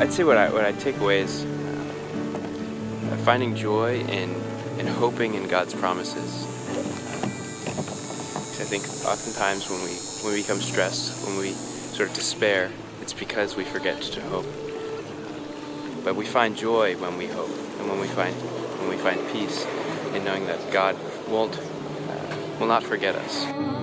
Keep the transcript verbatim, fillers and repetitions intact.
I'd say what I what I take away is uh, finding joy in in hoping in God's promises. I think oftentimes when we when we become stressed, when we sort of despair, it's because we forget to hope. But we find joy when we hope, and when we find when we find peace in knowing that God won't uh, will not forget us.